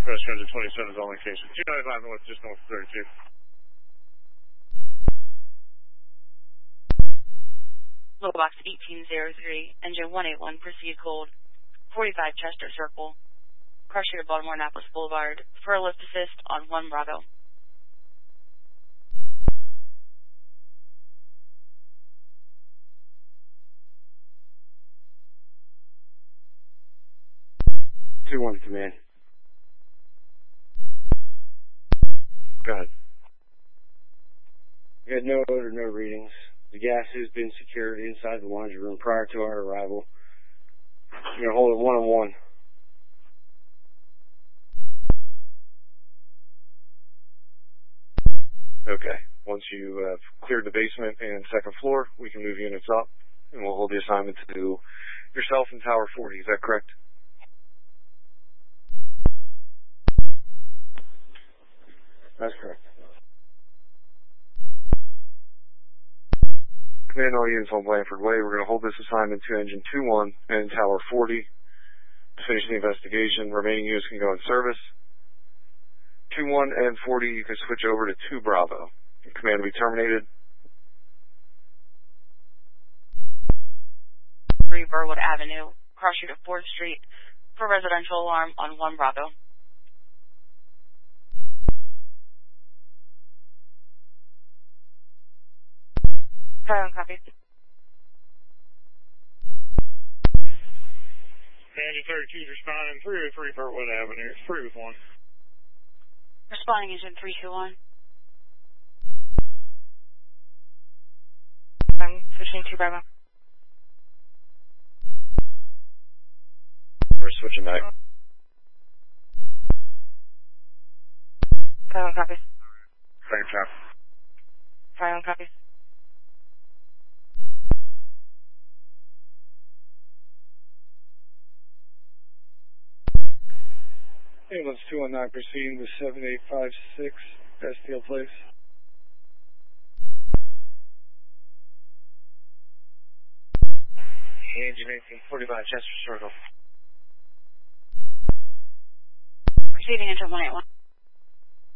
West 127 is on location. 295 north, just north of 32. Little box 1803, engine 181, proceed cold. 45 Chester Circle. Crush here to Baltimore Annapolis Boulevard. For a lift assist on 1 Bravo. One command. Go ahead. We had no odor, no readings. The gas has been secured inside the laundry room prior to our arrival. You're going to hold it one-on-one. Okay. Once you have cleared the basement and second floor, we can move units up, and we'll hold the assignment to yourself in Tower 40. Is that correct? That's correct. Command all units on Blanford Way. We're going to hold this assignment to engine 21 and Tower 40 to finish the investigation. Remaining units can go in service. 21 and 40, you can switch over to 2 Bravo. Command will be terminated. 3 Burwood Avenue. Cross street to 4th Street for residential alarm on 1 Bravo. Copy. Engine 32 is responding 303 Burwood Avenue. 3 with 1. Responding engine 321. I'm switching to Bravo. We're switching back. Bravo copies. Same time. Bravo copies. Ambulance 219 proceeding with 7856 Bastille Place. Engine 1845 Chester Circle. Proceeding engine 181.